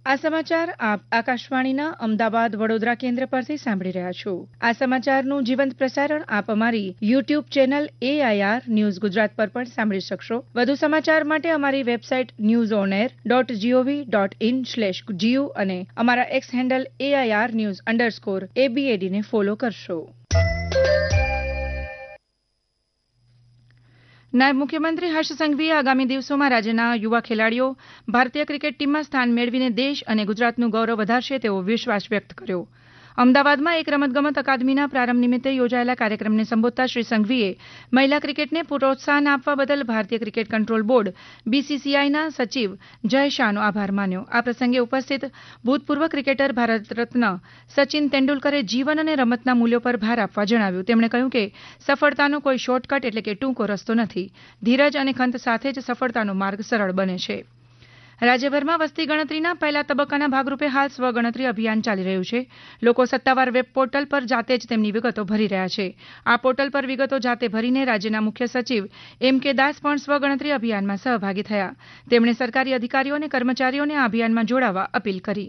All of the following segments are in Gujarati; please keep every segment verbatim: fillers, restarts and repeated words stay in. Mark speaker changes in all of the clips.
Speaker 1: આ સમાચાર આપ આકાશવાણીના અમદાવાદ વડોદરા કેન્દ્ર પરથી સાંભળી રહ્યા છો. આ સમાચારનું જીવંત પ્રસારણ આપ અમારી YouTube channel AIR news Gujarat પર પણ સાંભળી શકશો. વધુ સમાચાર માટે અમારી website news on air dot GOV dot in slash GU અને અમારા x handle AIR news underscore એબીએડીને follow કરશો. નાયબ મુખ્યમંત્રી હર્ષ સંઘવીએ આગામી દિવસોમાં રાજ્યના યુવા ખેલાડીઓ ભારતીય ક્રિકેટ ટીમમાં સ્થાન મેળવીને દેશ અને ગુજરાતનું ગૌરવ વધારશે તેવો વિશ્વાસ વ્યક્ત કર્યો. અમદાવાદમાં એક રમતગમત અકાદમીના પ્રારંભ નિમિત્તે યોજાયેલા કાર્યક્રમને સંબોધતા શ્રી સંઘવીએ મહિલા ક્રિકેટને પ્રોત્સાહન આપવા બદલ ભારતીય ક્રિકેટ કંટ્રોલ બોર્ડ બીસીસીઆઈના સચિવ જય શાહનો આભાર માન્યો. આ પ્રસંગે ઉપસ્થિત ભૂતપૂર્વ ક્રિકેટર ભારત રત્ન સચિન તેંડુલકરે જીવન અને રમતના મૂલ્યો પર ભાર આપવા જણાવ્યું. તેમણે કહ્યું કે સફળતાનો કોઈ શોર્ટકટ એટલે કે ટૂંકો રસ્તો નથી. ધીરજ અને ખંત સાથે જ સફળતાનો માર્ગ સરળ બને છે. રાજ્યભરમાં વસ્તી ગણતરીના પહેલા તબક્કાના ભાગરૂપે હાલ સ્વગણતરી અભિયાન ચાલી રહ્યું છે. લોકો સત્તાવાર વેબ પોર્ટલ પર જાતે જ તેમની વિગતો ભરી રહ્યા છે. આ પોર્ટલ પર વિગતો જાતે ભરીને રાજ્યના મુખ્ય સચિવ એમ કે દાસ પણ સ્વગણતરી અભિયાનમાં સહભાગી થયા. તેમણે સરકારી અધિકારીઓ અને કર્મચારીઓને આ અભિયાનમાં જોડાવા અપીલ કરી.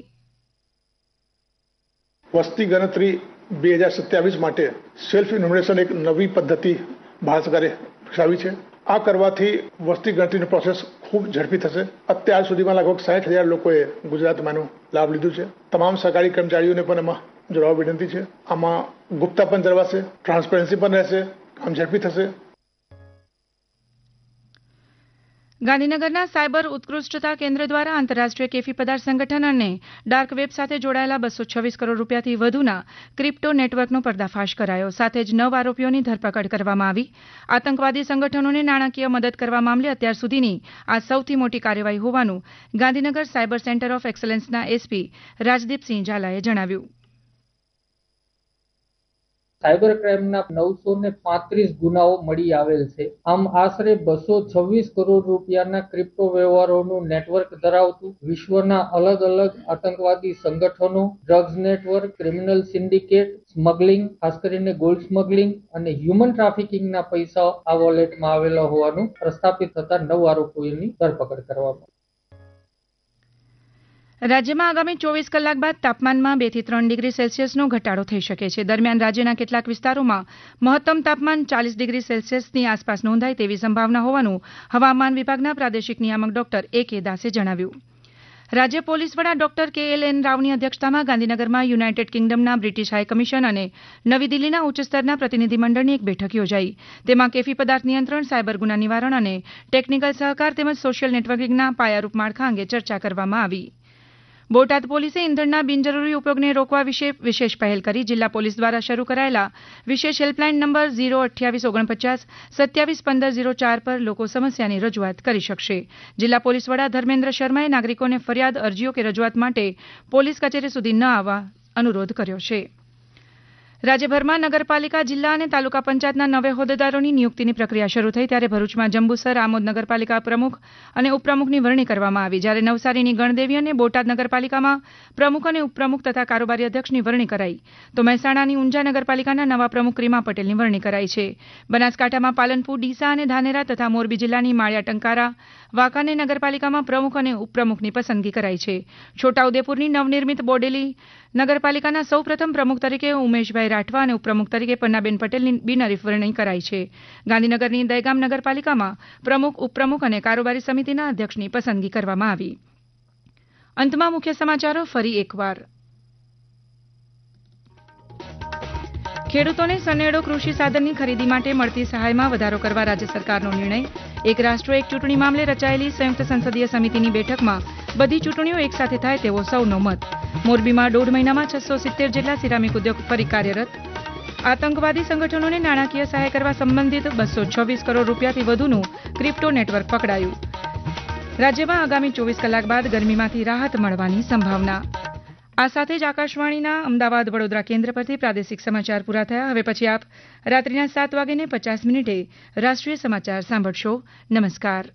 Speaker 2: વસ્તી ગણતરી બે હજાર સત્યાવીસ માટે સેલ્ફ ઇન્યુમરેશન એક નવી પદ્ધતિ ભારત સરકારે વિકસાવી છે. આ કરવાથી વસ્તી ગણતરીનો પ્રોસેસ ખૂબ ઝડપી થશે. અત્યાર સુધીમાં લગભગ સાઠ હજાર લોકોએ ગુજરાતમાં એનો લાભ લીધો છે. તમામ સરકારી કર્મચારીઓને પણ એમાં જોડાવા વિનંતી છે. આમાં ગુપ્તા પણ જળવાશે, ટ્રાન્સપરન્સી પણ રહેશે, કામ ઝડપી થશે.
Speaker 1: ગાંધીનગરના સાયબર ઉત્કૃષ્ટતા કેન્દ્ર દ્વારા આંતરરાષ્ટ્રીય કેફી પદાર્થ સંગઠન અને ડાર્ક વેબ સાથે જોડાયેલા બસો છવ્વીસ કરોડ રૂપિયાથી વધુના ક્રિપ્ટો નેટવર્કનો પર્દાફાશ કરાયો. સાથે જ નવ આરોપીઓની ધરપકડ કરવામાં આવી. આતંકવાદી સંગઠનોને નાણાકીય મદદ કરવા મામલે અત્યાર સુધીની આ સૌથી મોટી કાર્યવાહી હોવાનું Gandhinagar cyber centre of એક્સલન્સના SP Rajdeepsinh ઝાલાએ જણાવ્યું.
Speaker 3: સાયબર ક્રાઇમના નવસો ને પાંત્રીસ ગુનાઓ મળી આવેલ છે. આમ આશરે બસો છવ્વીસ કરોડ રૂપિયાના ક્રિપ્ટો વ્યવહારોનું નેટવર્ક ધરાવતું વિશ્વના અલગ અલગ આતંકવાદી સંગઠનો, drugs network, criminal syndicate, smuggling, ખાસ કરીને ગોલ્ડ સ્મગલિંગ અને હ્યુમન ટ્રાફિકિંગના પૈસા આ વોલેટમાં આવેલા હોવાનું પ્રસ્થાપિત થતા નવ આરોપીઓની ધરપકડ કરવામાં.
Speaker 1: રાજ્યમાં આગામી ચોવીસ કલાક બાદ તાપમાનમાં બે થી ત્રણ ડિગ્રી સેલ્સિયસનો ઘટાડો થઈ શકે છે. દરમિયાન રાજ્યના કેટલાક વિસ્તારોમાં મહત્તમ તાપમાન ચાલીસ ડિગ્રી સેલ્સિયસની આસપાસ નોંધાય તેવી સંભાવના હોવાનું હવામાન વિભાગના પ્રાદેશિક નિયામક ડોક્ટર એ કે દાસે જણાવ્યું. રાજ્ય પોલીસ વડા ડોક્ટર કે એલ એન રાવની અધ્યક્ષતામાં ગાંધીનગરમાં યુનાઇટેડ કિંગડમના બ્રિટિશ હાઈકમિશન અને નવી દિલ્હીના ઉચ્ચ સ્તરના પ્રતિનિધિમંડળની એક બેઠક યોજાઈ. તેમાં કેફી પદાર્થ નિયંત્રણ, સાયબર ગુના નિવારણ અને ટેકનિકલ સહકાર તેમજ સોશિયલ નેટવર્કિંગના પાયારૂપ માળખા અંગે ચર્ચા કરવામાં આવી. બોટાદ પોલીસે ઇંધણના બિનજરૂરી ઉપયોગને રોકવા વિશે વિશેષ પહેલ કરી. જિલ્લા પોલીસ દ્વારા શરૂ કરાયેલા વિશેષ હેલ્પલાઇન નંબર ઝીરો અઠ્યાવીસ ઓગણપચાસ સત્યાવીસ પંદર ઝીરો ચાર પર લોકો સમસ્યાની રજૂઆત કરી શકશે. જિલ્લા પોલીસ વડા ધર્મેન્દ્ર શર્માએ નાગરિકોને ફરિયાદ, અરજીઓ કે રજૂઆત માટે પોલીસ કચેરી સુધી ન આવવા અનુરોધ કર્યો છે. રાજ્યભરમાં નગરપાલિકા, જિલ્લા અને તાલુકા પંચાયતના નવે હોદ્દેદારોની નિયુક્તિની પ્રક્રિયા શરૂ થઈ ત્યારે ભરૂચમાં જંબુસર, આમોદ નગરપાલિકા પ્રમુખ અને ઉપપ્રમુખની વરણી કરવામાં આવી. જ્યારે નવસારીની ગણદેવી અને બોટાદ નગરપાલિકામાં પ્રમુખ અને ઉપપ્રમુખ તથા કારોબારી અધ્યક્ષની વરણી કરાઈ. તો મહેસાણાની ઊંઝા નગરપાલિકાના નવા પ્રમુખ રીમા પટેલની વરણી કરાઈ છે. બનાસકાંઠામાં પાલનપુર, ડીસા અને ધાનેરા તથા મોરબી જિલ્લાની માળિયા, ટંકારા, વાંકાનેર નગરપાલિકામાં પ્રમુખ અને ઉપપ્રમુખની પસંદગી કરાઈ છે. છોટાઉદેપુરની નવનિર્મિત બોડેલી નગરપાલિકાના સૌ પ્રથમ પ્રમુખ તરીકે ઉમેશભાઈ રાઠવા અને ઉપપ્રમુખ તરીકે પન્નાબેન પટેલની બિનહરીફ વરણી કરાઈ છે. ગાંધીનગરની દહેગામ નગરપાલિકામાં પ્રમુખ, ઉપપ્રમુખ અને કારોબારી સમિતિના અધ્યક્ષની પસંદગી કરવામાં આવી. અંતમાં મુખ્ય સમાચારો ફરી એકવાર. ખેડૂતોને સનેડો કૃષિ સાધનની ખરીદી માટે મળતી સહાયમાં વધારો કરવા રાજ્ય સરકારનો નિર્ણય. એક રાષ્ટ્ર એક ચૂંટણી મામલે રચાયેલી સંયુક્ત સંસદીય સમિતિની બેઠકમાં બધી ચૂંટણીઓ એકસાથે થાય તેવો સૌનો મત. મોરબીમાં દોઢ મહિનામાં છસો સિત્તેર જેટલા સિરામિક ઉદ્યોગ ફરી કાર્યરત. આતંકવાદી સંગઠનોને નાણાકીય સહાય કરવા સંબંધિત બસો છવ્વીસ કરોડ રૂપિયાથી વધુનું ક્રિપ્ટો નેટવર્ક પકડાયું. રાજ્યમાં આગામી ચોવીસ કલાક બાદ ગરમીમાંથી રાહત મળવાની સંભાવના. આ સાથે જ આકાશવાણીના અમદાવાદ વડોદરા કેન્દ્ર પરથી પ્રાદેશિક સમાચાર પૂરા થયા. હવે પછી આપ રાત્રિના સાત વાગ્યે પચાસ મિનિટે રાષ્ટ્રીય સમાચાર સાંભળશો. નમસ્કાર.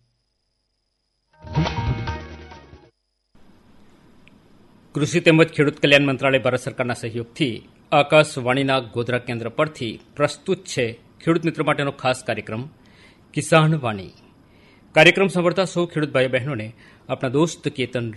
Speaker 4: કૃષિ તેમજ ખેડૂત કલ્યાણ મંત્રાલય ભારત સરકારના સહયોગથી આકાશવાણીના ગોધરા કેન્દ્ર પરથી પ્રસ્તુત છે ખેડૂત મિત્રો માટેનો ખાસ કાર્યક્રમ કિસાન વાણી. કાર્યક્રમ સાંભળતા સૌ ખેડૂત ભાઈ બહેનોને આપણા દોસ્ત કેતન